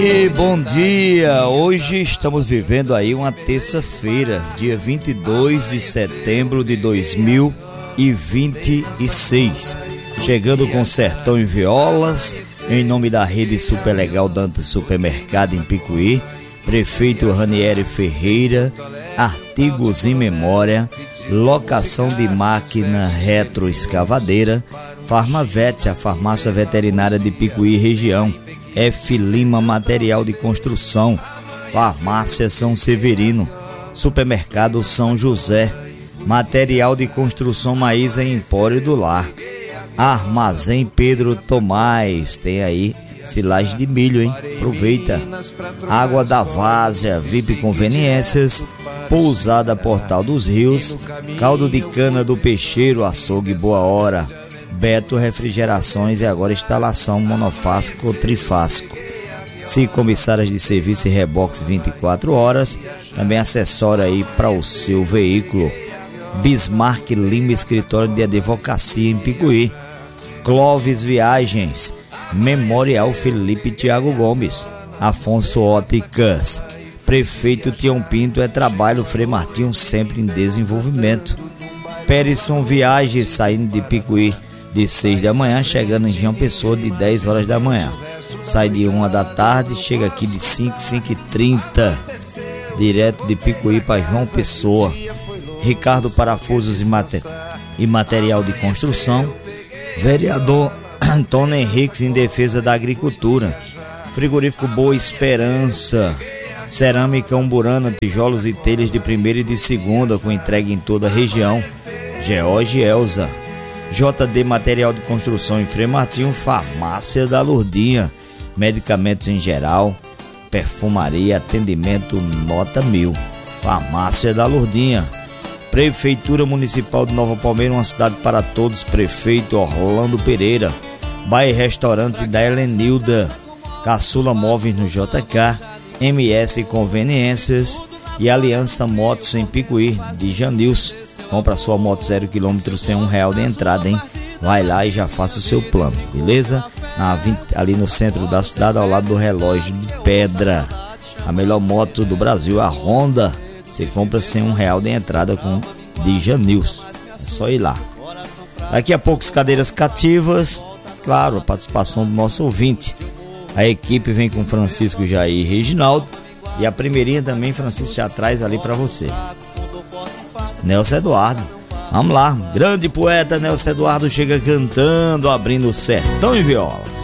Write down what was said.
E bom dia! Hoje estamos vivendo aí uma terça-feira, dia 22 de setembro de 2026. Chegando com Sertão em Violas, em nome da rede Super Legal Dantas Supermercado em Picuí, prefeito Ranieri Ferreira, artigos em memória, locação de máquina retroescavadeira, Farmavet, a farmácia veterinária de Picuí região, F. Lima Material de Construção, Farmácia São Severino, Supermercado São José, Material de Construção Maísa Empório do Lar, Armazém Pedro Tomás, tem aí silagem de milho, hein? Aproveita. Água da Várzea, VIP Conveniências, Pousada Portal dos Rios, Caldo de Cana do Peixeiro, Açougue Boa Hora, Beto Refrigerações e agora instalação monofásico trifásico. Comissárias de serviço e reboques 24 horas, também acessório aí para o seu veículo. Bismarck Lima, escritório de advocacia em Picuí. Clóvis Viagens, Memorial Felipe Tiago Gomes, Afonso Óticas, Prefeito Tião Pinto é trabalho, Frei Martinho sempre em desenvolvimento. Perisson Viagens, saindo de Picuí de 6 da manhã, chegando em João Pessoa de 10 horas da manhã. Sai de 1 da tarde, chega aqui de 5h30, direto de Picuí para João Pessoa. Ricardo Parafusos e Material de Construção. Vereador Antônio Henriques em defesa da agricultura. Frigorífico Boa Esperança. Cerâmica Umburana, tijolos e telhas de primeira e de segunda, com entrega em toda a região. George Elza. JD Material de Construção em Frei Martinho. Farmácia da Lourdinha. Medicamentos em geral, perfumaria, atendimento nota 1000. Farmácia da Lourdinha. Prefeitura Municipal de Nova Palmeira, uma cidade para todos. Prefeito Orlando Pereira. Bairro Restaurante da Helenilda. Caçula Móveis no JK. MS Conveniências e Aliança Motos em Picuí de Janilson. Compra sua moto 0 km sem R$1 de entrada, hein? Vai lá e já faça o seu plano, beleza? Ali no centro da cidade, ao lado do Relógio de Pedra. A melhor moto do Brasil, a Honda. Você compra sem R$1 de entrada de Janilson. É só ir lá. Daqui a pouco, cadeiras cativas. Claro, a participação do nosso ouvinte. A equipe vem com Francisco Jair e Reginaldo. E a primeirinha também, Francisco já traz ali pra você. Nelson Eduardo. Vamos lá. Grande poeta Nelson Eduardo chega cantando, abrindo o Sertão em Viola.